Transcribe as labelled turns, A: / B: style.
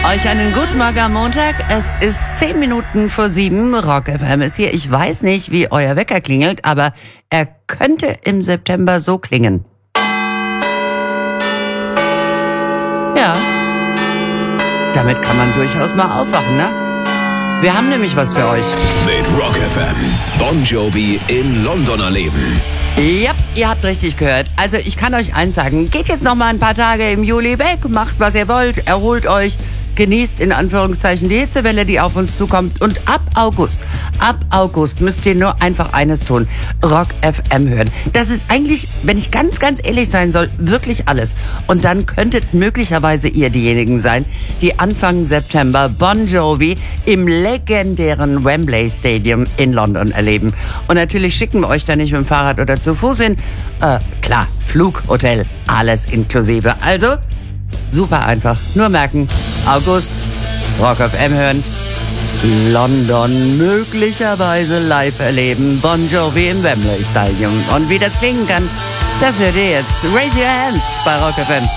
A: Euch einen guten Morgen am Montag. Es ist 10 Minuten vor 7. Rock FM ist hier. Ich weiß nicht, wie euer Wecker klingelt, aber er könnte im September so klingen. Ja, damit kann man durchaus mal aufwachen, ne? Wir haben nämlich was für euch.
B: Mit Rock FM. Bon Jovi in London erleben.
A: Ja, ihr habt richtig gehört. Also ich kann euch eins sagen, geht jetzt noch mal ein paar Tage im Juli weg, macht was ihr wollt, erholt euch, genießt in Anführungszeichen die Hitzewelle, die auf uns zukommt. Und ab August müsst ihr nur einfach eines tun, Rock FM hören. Das ist eigentlich, wenn ich ganz, ganz ehrlich sein soll, wirklich alles. Und dann könntet möglicherweise ihr diejenigen sein, die Anfang September Bon Jovi im legendären Wembley Stadium in London erleben. Und natürlich schicken wir euch da nicht mit dem Fahrrad oder zu Fuß hin. Klar, Flug, Hotel, alles inklusive. Also, super einfach. Nur merken, August, Rock FM hören, London möglicherweise live erleben, Bon Jovi im Wembley Stadium. Und wie das klingen kann, das hört ihr jetzt. Raise your hands bei Rock FM.